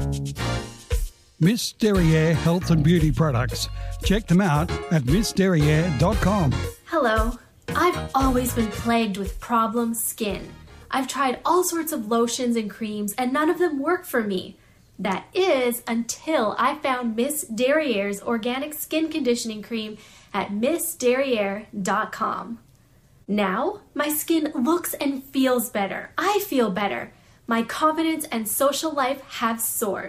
Miss Derriere Health and Beauty Products. Check them out at missderriere.com. Hello. I've always been plagued with problem skin. I've tried all sorts of lotions and creams and none of them work for me. That is until I found Miss Derriere's organic skin conditioning cream at missderriere.com. Now, my skin looks and feels better. I feel better. My confidence and social life have soared.